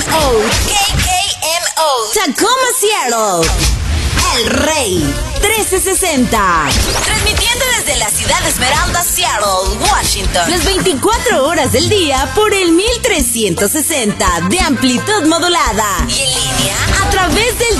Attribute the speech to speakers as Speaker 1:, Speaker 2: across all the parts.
Speaker 1: Tacoma, Seattle. El Rey 1360. Transmitiendo desde la ciudad de Esmeralda, Seattle, Washington. Las 24 horas del día por el 1360 de amplitud modulada. Y en línea a través del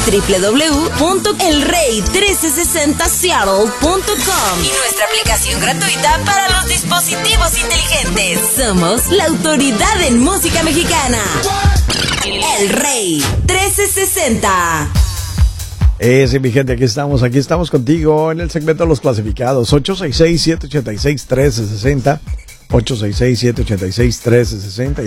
Speaker 1: www.elrey1360seattle.com. Y nuestra aplicación gratuita para los dispositivos inteligentes. Somos la autoridad en música mexicana. El Rey 1360.
Speaker 2: Sí, mi gente, aquí estamos contigo en el segmento de los clasificados. 866-786-1360, 866-786-1360 y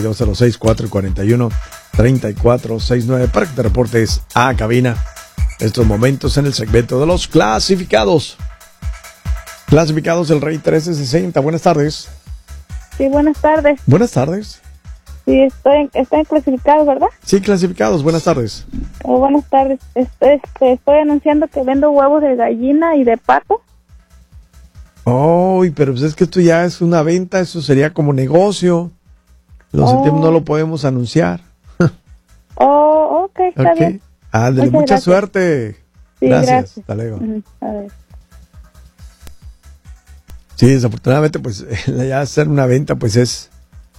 Speaker 2: 206-441-3469 para que te reportes a cabina estos momentos en el segmento de los clasificados. Clasificados del Rey 1360, buenas tardes.
Speaker 3: Sí, buenas tardes.
Speaker 2: Buenas tardes.
Speaker 3: Sí, estoy clasificado, ¿verdad?
Speaker 2: Sí, clasificados, buenas tardes.
Speaker 3: Buenas tardes. Estoy anunciando que vendo huevos de gallina y de pato.
Speaker 2: Pero pues es que esto ya es una venta, eso sería como negocio. Lo sentimos, no lo podemos anunciar.
Speaker 3: Ok, está bien.
Speaker 2: Ándale, mucha suerte.
Speaker 3: Sí, gracias.
Speaker 2: Hasta luego.
Speaker 3: A ver.
Speaker 2: Sí, desafortunadamente, pues ya hacer una venta, pues es...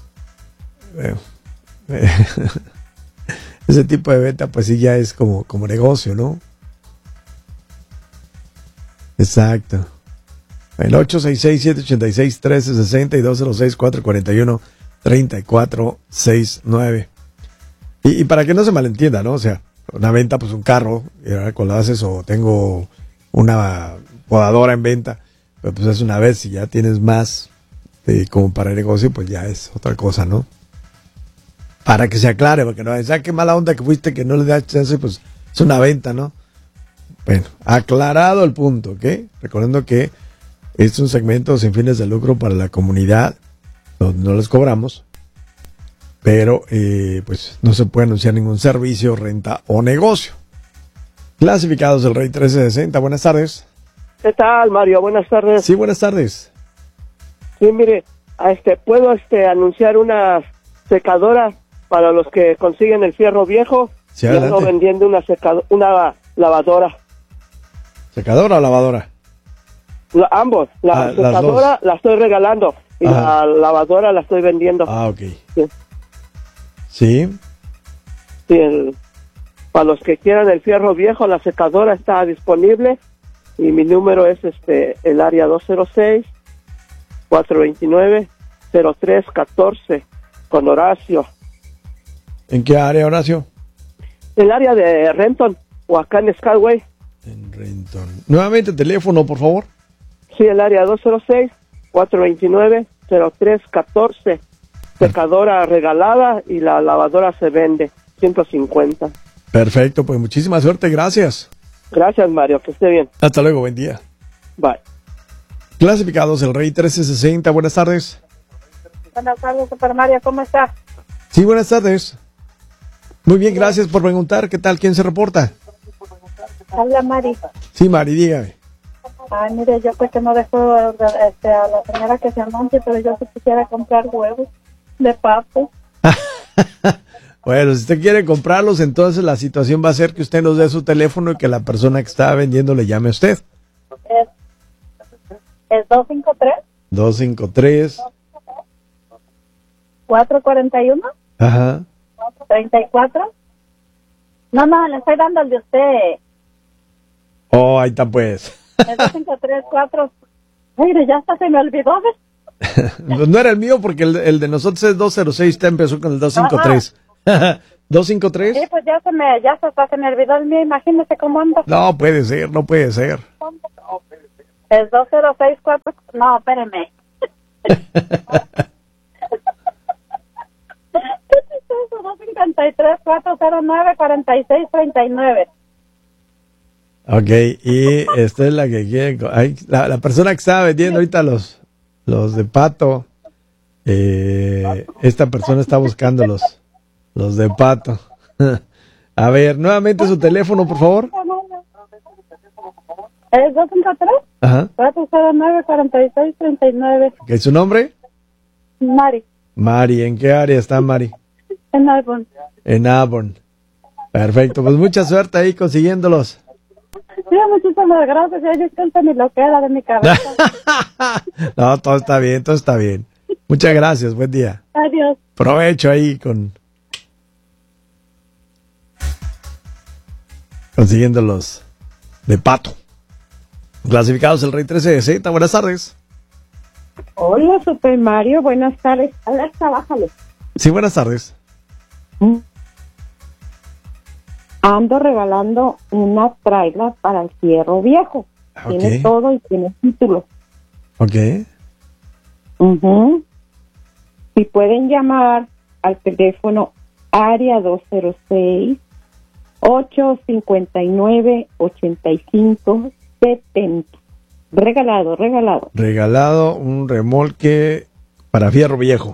Speaker 2: ese tipo de venta pues sí ya es como negocio, ¿no? Exacto. El 866-786-1360 y 206-441-3469. Y para que no se malentienda, ¿no? O sea, una venta, pues un carro, y ahora cuando lo haces, o tengo una podadora en venta, pero pues es una vez, si ya tienes más como para el negocio, pues ya es otra cosa, ¿no? Para que se aclare, porque no, ya qué mala onda que fuiste, que no le das chance, pues es una venta, ¿no? Bueno, aclarado el punto, ¿ok? Recordando que es un segmento sin fines de lucro para la comunidad, donde no les cobramos, pero pues no se puede anunciar ningún servicio, renta o negocio. Clasificados del Rey 1360, buenas tardes.
Speaker 4: ¿Qué tal, Mario? Buenas tardes.
Speaker 2: Sí, buenas tardes.
Speaker 4: Sí, mire, puedo anunciar una secadora para los que consiguen el fierro viejo.
Speaker 2: Sí,
Speaker 4: y ando vendiendo una lavadora.
Speaker 2: ¿Secadora o lavadora?
Speaker 4: Ambos. La secadora la estoy regalando y la lavadora la estoy vendiendo.
Speaker 2: Ok.
Speaker 4: Sí.
Speaker 2: Sí.
Speaker 4: Para los que quieran el fierro viejo, la secadora está disponible y mi número es el área 206-429-0314 con Horacio.
Speaker 2: ¿En qué área, Horacio?
Speaker 4: El área de Renton, o acá en Skyway.
Speaker 2: En Renton. Nuevamente, teléfono, por favor.
Speaker 4: Sí, el área 206-429-0314. Secadora regalada y la lavadora se vende, 150.
Speaker 2: Perfecto, pues muchísima suerte, gracias.
Speaker 4: Gracias, Mario, que esté bien.
Speaker 2: Hasta luego, buen día.
Speaker 4: Bye.
Speaker 2: Clasificados, el Rey 1360, buenas tardes.
Speaker 3: Buenas tardes, Super Mario, ¿cómo estás?
Speaker 2: Sí, buenas tardes. Muy bien, gracias por preguntar. ¿Qué tal? ¿Quién se reporta?
Speaker 3: Habla Mari.
Speaker 2: Sí, Mari, dígame.
Speaker 3: Ay, mire, yo pues que no dejo a la señora que se anuncie, pero yo sí quisiera comprar huevos de pato.
Speaker 2: Bueno, si usted quiere comprarlos, entonces la situación va a ser que usted nos dé su teléfono y que la persona que está vendiendo le llame a usted.
Speaker 3: Es
Speaker 2: 253
Speaker 3: 441
Speaker 2: Ajá.
Speaker 3: 34. No, le estoy dando el de usted.
Speaker 2: Oh, ahí está pues.
Speaker 3: El 2534. Mire, ya hasta se me olvidó, ¿ves?
Speaker 2: No era el mío porque el de nosotros es 206, usted empezó con el 253. 253.
Speaker 3: Sí, pues ya hasta se me olvidó el mío, imagínese cómo ando.
Speaker 2: No puede ser, no puede ser.
Speaker 3: Es 2064. No, espéreme. 253-409-4639.
Speaker 2: Ok, y esta es la que quiere. La persona que estaba vendiendo ahorita los de pato. Esta persona está buscando los de pato. A ver, nuevamente su teléfono, por favor.
Speaker 3: Es 253
Speaker 2: Ajá.
Speaker 3: 409-4639.
Speaker 2: ¿Qué es su nombre?
Speaker 3: Mari.
Speaker 2: Mari, ¿en qué área está Mari?
Speaker 3: En Avon.
Speaker 2: En Avon. Perfecto, pues mucha suerte ahí consiguiéndolos.
Speaker 3: Sí, muchísimas gracias. Ya disculpa mi loquera de mi cabeza.
Speaker 2: No, todo está bien, todo está bien. Muchas gracias, buen día.
Speaker 3: Adiós.
Speaker 2: Provecho ahí consiguiéndolos de pato. Clasificados el Rey 1360, buenas tardes.
Speaker 5: Hola, Super Mario, buenas tardes. Alexa, bájale.
Speaker 2: Sí, buenas tardes.
Speaker 5: Ando regalando una trailer para el Fierro Viejo.
Speaker 2: Okay.
Speaker 5: Tiene todo y tiene título.
Speaker 2: Ok.
Speaker 5: Si pueden llamar al teléfono área 206-859-8570. Regalado.
Speaker 2: Regalado un remolque para Fierro Viejo.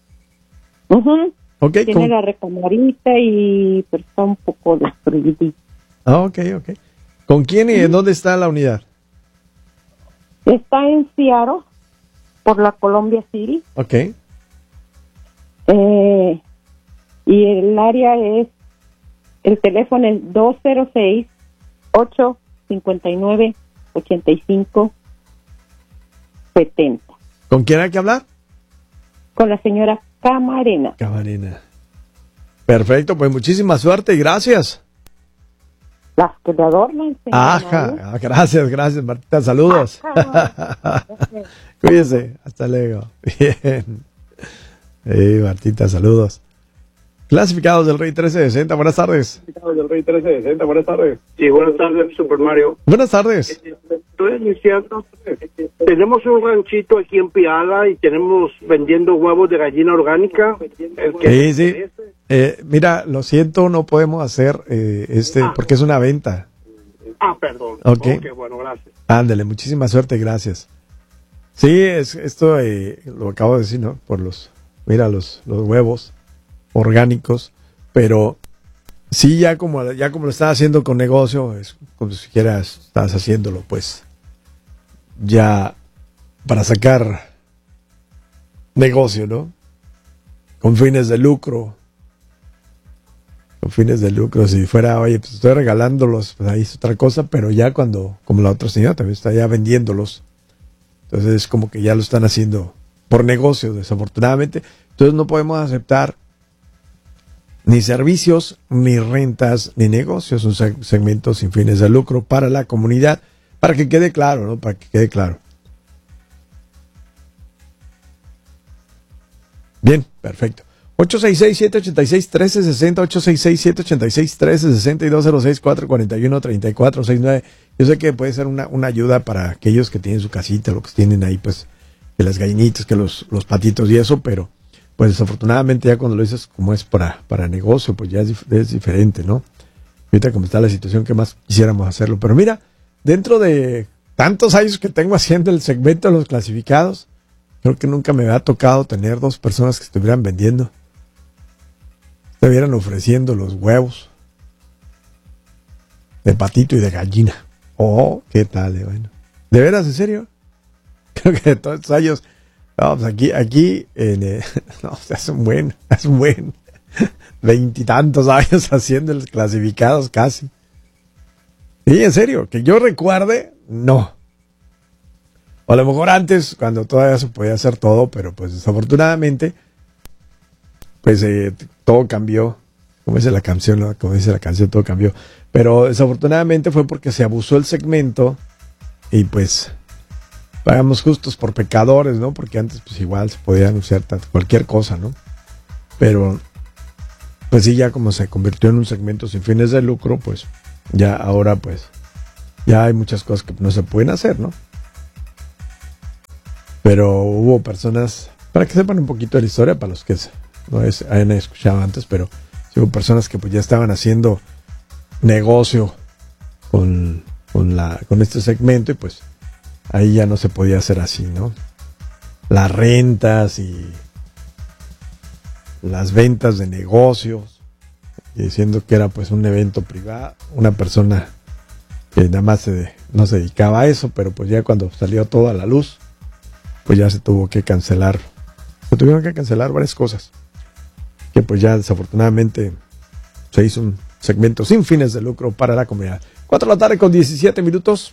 Speaker 2: Okay,
Speaker 5: Tiene la recamarita y pero está un poco destruidito.
Speaker 2: Ok. ¿Con quién y en dónde está la unidad?
Speaker 5: Está en Seattle, por la Columbia City.
Speaker 2: Ok.
Speaker 5: Y el área es, el teléfono es 206-859-8570.
Speaker 2: ¿Con quién hay que hablar?
Speaker 5: Con la señora Camarena.
Speaker 2: Perfecto, pues muchísima suerte y gracias.
Speaker 5: Las que le adornan,
Speaker 2: Ajá, gracias Martita, saludos. Cuídese, hasta luego. Bien. Martita, saludos. Clasificados del Rey 1360, buenas tardes.
Speaker 4: Sí, buenas tardes, Super Mario.
Speaker 2: Buenas tardes.
Speaker 4: Estoy iniciando. Tenemos un ranchito aquí en Piala y tenemos vendiendo huevos de gallina orgánica.
Speaker 2: Sí. Mira, lo siento, no podemos hacer porque es una venta.
Speaker 4: Perdón.
Speaker 2: Ok,
Speaker 4: Bueno, gracias.
Speaker 2: Ándale, muchísima suerte, gracias. Sí, esto lo acabo de decir, ¿no? Por los huevos orgánicos, pero sí, ya como lo estás haciendo con negocio, es como si quieras, estás haciéndolo, pues, ya para sacar negocio, ¿no? Con fines de lucro. Si fuera, oye, pues estoy regalándolos, pues ahí es otra cosa, pero ya como la otra señora también está ya vendiéndolos, entonces es como que ya lo están haciendo por negocio, desafortunadamente. Entonces no podemos aceptar ni servicios, ni rentas, ni negocios, un segmento sin fines de lucro para la comunidad, para que quede claro, ¿no? Para que quede claro. Bien, perfecto. 866-786-1360, 866-786-1360 y 206-441-3469. Yo sé que puede ser una ayuda para aquellos que tienen su casita, lo que tienen ahí, pues, que las gallinitas, que los patitos y eso, pero pues desafortunadamente ya cuando lo dices como es para negocio, pues ya es diferente, ¿no? Y ahorita como está la situación, que más quisiéramos hacerlo. Pero mira, dentro de tantos años que tengo haciendo el segmento de los clasificados, creo que nunca me había tocado tener dos personas que estuvieran vendiendo, estuvieran ofreciendo los huevos de patito y de gallina. Oh, qué tal, bueno. ¿De veras, en serio? Creo que de todos estos años, no, pues aquí, no, hace un buen, 20 y tantos años haciendo los clasificados casi. Sí, en serio, que yo recuerde, no. O a lo mejor antes, cuando todavía se podía hacer todo, pero pues desafortunadamente, pues todo cambió. Como dice la canción, ¿no? Como dice la canción, todo cambió. Pero desafortunadamente fue porque se abusó el segmento y pues pagamos justos por pecadores, ¿no? Porque antes pues igual se podía anunciar cualquier cosa, ¿no? Pero pues sí, ya como se convirtió en un segmento sin fines de lucro, pues ya ahora pues ya hay muchas cosas que no se pueden hacer, ¿no? Pero hubo personas, para que sepan un poquito de la historia, para los que no hayan escuchado antes, pero sí hubo personas que pues ya estaban haciendo negocio con este segmento y pues ahí ya no se podía hacer así, ¿no? Las rentas y las ventas de negocios, y diciendo que era pues un evento privado, una persona que nada más no se dedicaba a eso, pero pues ya cuando salió todo a la luz, pues ya se tuvieron que cancelar varias cosas. que pues ya desafortunadamente se hizo un segmento sin fines de lucro para la comunidad. 4 de la tarde con 17 minutos.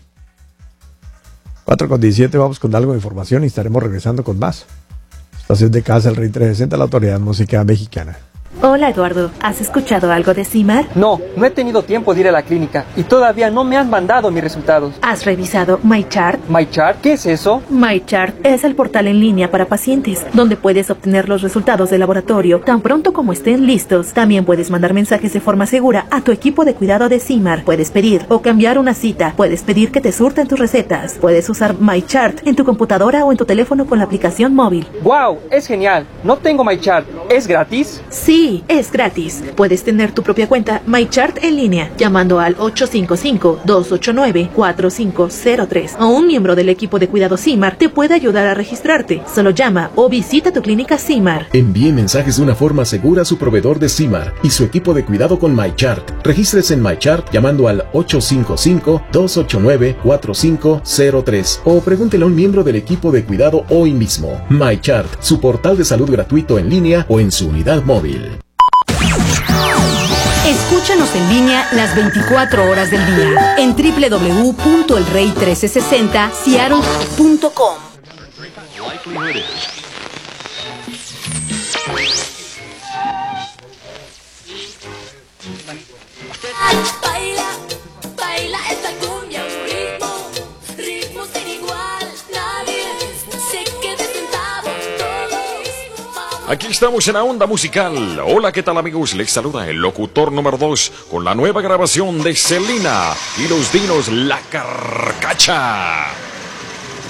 Speaker 2: 4 con 17, vamos con algo de información y estaremos regresando con más. Estación de casa, el Rey 360, la autoridad música mexicana.
Speaker 6: Hola Eduardo, ¿has escuchado algo de CIMAR?
Speaker 7: No he tenido tiempo de ir a la clínica y todavía no me han mandado mis resultados.
Speaker 6: ¿Has revisado MyChart?
Speaker 7: ¿MyChart? ¿Qué es eso?
Speaker 6: MyChart es el portal en línea para pacientes, donde puedes obtener los resultados de laboratorio tan pronto como estén listos. También puedes mandar mensajes de forma segura a tu equipo de cuidado de CIMAR. Puedes pedir o cambiar una cita. Puedes pedir que te surten tus recetas. Puedes usar MyChart en tu computadora o en tu teléfono con la aplicación móvil.
Speaker 7: ¡Wow! Es genial. No tengo MyChart. ¿Es gratis?
Speaker 6: Sí, es gratis. Puedes tener tu propia cuenta MyChart en línea llamando al 855-289-4503 o un miembro del equipo de cuidado CIMAR te puede ayudar a registrarte. Solo llama o visita tu clínica CIMAR.
Speaker 8: Envíe mensajes de una forma segura a su proveedor de CIMAR y su equipo de cuidado con MyChart. Regístrese en MyChart llamando al 855-289-4503 o pregúntele a un miembro del equipo de cuidado hoy mismo. MyChart, su portal de salud gratuito en línea o en su unidad móvil.
Speaker 1: Escúchanos en línea las 24 horas del día en www.elrey1360seattle.com.
Speaker 9: Baila, baila esta cumbia, un ritmo sin igual, nadie se quede sentado, todos.
Speaker 10: Aquí estamos en la onda musical. Hola, ¿qué tal amigos? Les saluda el locutor número 2 con la nueva grabación de Selena y los Dinos La Carcacha.